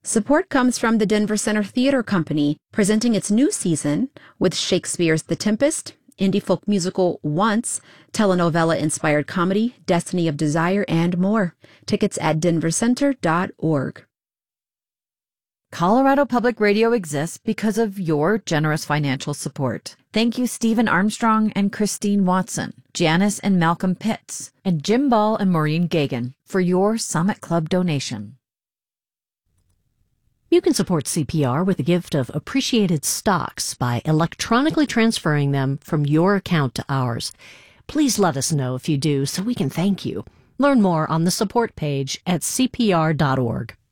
Support comes from the Denver Center Theater Company, presenting its new season with Shakespeare's The Tempest, indie folk musical Once, telenovela-inspired comedy Destiny of Desire, and more. Tickets at denvercenter.org. Colorado Public Radio exists because of your generous financial support. Thank you, Stephen Armstrong and Christine Watson, Janice and Malcolm Pitts, and Jim Ball and Maureen Gagan for your Summit Club donation. You can support CPR with a gift of appreciated stocks by electronically transferring them from your account to ours. Please let us know if you do so we can thank you. Learn more on the support page at cpr.org.